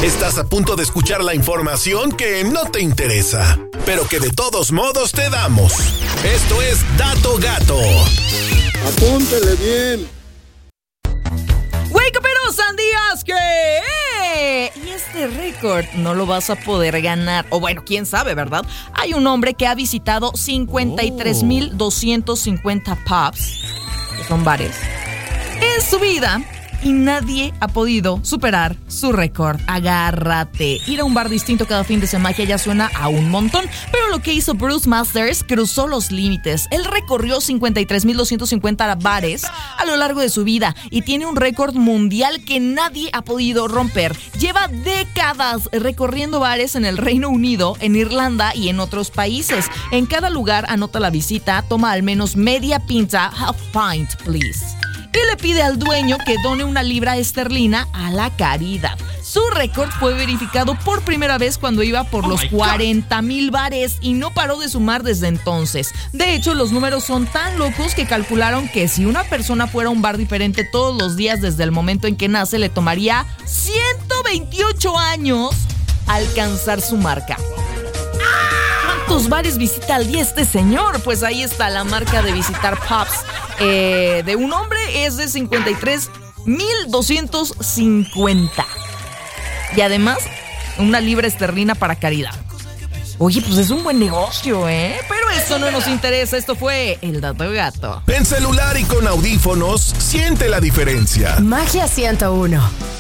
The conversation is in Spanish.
Estás a punto de escuchar la información que no te interesa, pero que de todos modos te damos. Esto es Dato Gato. Apúntele bien. ¡Güey, caperos, sandías! ¿Qué? Y este récord no lo vas a poder ganar. O bueno, quién sabe, ¿verdad? Hay un hombre que ha visitado 53,250 pubs, que son bares, en su vida. Y nadie ha podido superar su récord. Agárrate. Ir a un bar distinto cada fin de semana ya suena a un montón. Pero lo que hizo Bruce Masters cruzó los límites. Él recorrió 53,250 bares a lo largo de su vida y tiene un récord mundial que nadie ha podido romper. Lleva décadas recorriendo bares en el Reino Unido, en Irlanda y en otros países. En cada lugar anota la visita, toma al menos media pinta, half pint, please. Y le pide al dueño que done 1 libra esterlina a la caridad. Su récord fue verificado por primera vez cuando iba por los 40,000 bares y no paró de sumar desde entonces. De hecho, los números son tan locos que calcularon que si una persona fuera a un bar diferente todos los días desde el momento en que nace, le tomaría 128 años alcanzar su marca. ¿Cuántos bares visita al día este señor? Pues ahí está la marca de visitar pubs de un hombre, es de 53,250. Y además, 1 libra esterlina para caridad. Oye, pues es un buen negocio, ¿eh? Pero eso no nos interesa. Esto fue el Dato Gato. En celular y con audífonos, siente la diferencia. Magia 101.